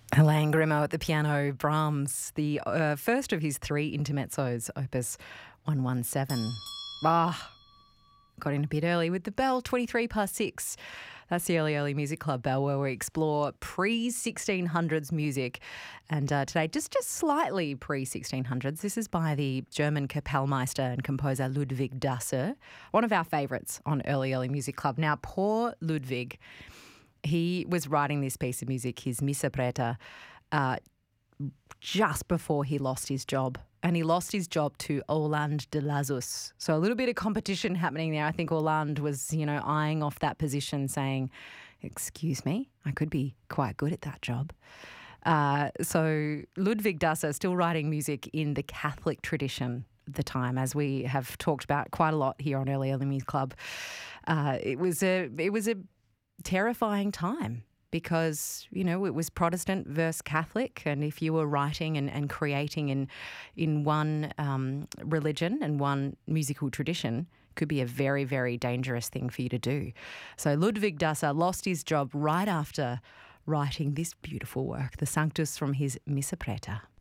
Alain Grimaud at the piano, Brahms, the first of his three intermezzos, opus 117. Got in a bit early with the bell, 23 past 6. That's the Early Music Club bell, where we explore pre-1600s music. And today, just slightly pre-1600s. This is by the German Kapellmeister and composer Ludwig Dasser, one of our favourites on Early Music Club. Now, poor Ludwig, he was writing this piece of music, his Missa Preta, just before he lost his job. And he lost his job to Orland de Lassus. So a little bit of competition happening there. I think Orland was, eyeing off that position, saying, excuse me, I could be quite good at that job. So Ludwig Dasser still writing music in the Catholic tradition at the time, as we have talked about quite a lot here on Early Music Club. It was a terrifying time, because, it was Protestant versus Catholic, and if you were writing and creating in one religion and one musical tradition, it could be a very, very dangerous thing for you to do. So Ludwig Dasser lost his job right after writing this beautiful work, the Sanctus from his Missa Preta.